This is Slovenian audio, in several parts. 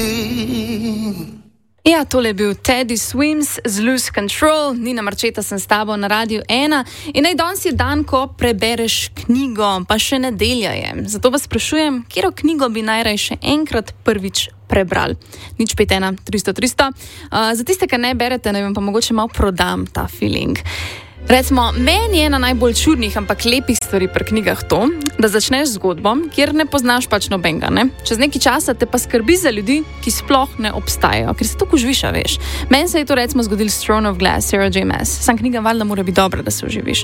Ja, tole je bil Teddy Swims z Lose Control. Nina Marčeta sem s tabo na Radiu 1. In naj danes je dan, ko prebereš knjigo, pa še nedelja je. Zato vas sprašujem, katero knjigo bi najraje še enkrat prvič prebral. 051 300 300. Za tiste, ki ne berete, naj vam pa mogoče malo prodam ta feeling. Recimo, meni je ena najbolj čudnih, ampak lepih stvari pri knjigah to, da začneš zgodbo, kjer ne poznaš pač nobenega, ne? Čez nekaj časa te pa skrbi za ljudi, ki sploh ne obstajajo, ker se to užviša, veš. Meni se je to recimo zgodilo s Throne of Glass, Sarah J. Maas. Sam knjiga valjda mora biti dobra, da se uživiš.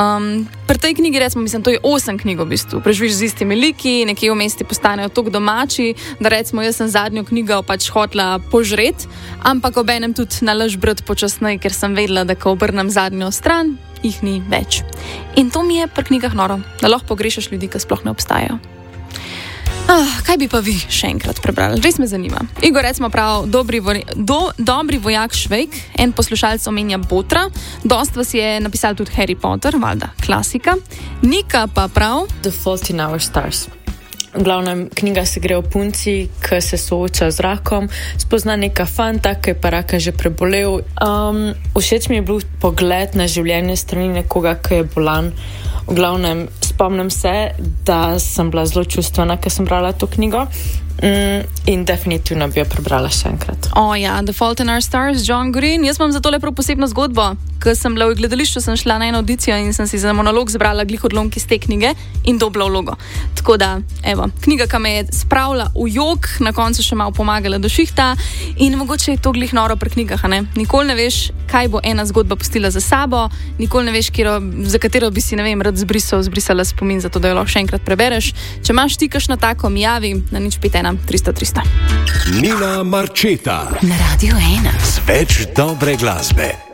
Pri tej knjigi recimo, to je 8 knjig v bistvu. Preživiš z istimi liki, nekje v mesti postanejo toliko domači, da recimo jaz sem zadnjo knjigo pač hotela požret, ampak obenem tudi nalaž brati počasneje, ker sem vedela, da ko obrnem zadnjo stran, jih ni več. In to mi je pri knjigah noro, da lahko pogrešaš ljudi, ki sploh ne obstajajo. Kaj bi pa vi še enkrat prebrali? Res me zanima. Igor recimo prav, dobri vojak Švejk, en poslušalec omenja Botra, dost vas je napisal tudi Harry Potter, valjda, klasika. Nika pa prav The Fault in Our Stars. V glavnem, knjiga se gre o punci, ki se sooča z rakom, spozna neka fanta, ki je pa raka že prebolel. Všeč mi je bil pogled na življenje strani nekoga, ki je bolan. V glavnem, spomnim se, da sem bila zelo čustvena, ko sem brala to knjigo in definitivno bi jo prebrala še enkrat. Ja, The Fault in Our Stars, John Green. Jaz imam za tole prav posebno zgodbo. Ko sem bila v gledališču, sem šla na eno audicijo in sem si za monolog zbrala glih odlomke iz te knjige in dobila vlogo. Tako da, evo, knjiga, ki me je spravila v jok, na koncu še malo pomagala do šihta in mogoče je to glih noro pri knjigah, ne? Nikoli ne veš, kaj bo ena zgodba pustila za sabo, nikoli ne veš, za katero bi si, ne vem, rad zbrisala spomin, zato da jo lahko še enkrat prebereš. Če imaš ti kakšno tako, mi javi na 051 300 300. Nina Marčeta na Radiu 1 z več dobre glasbe.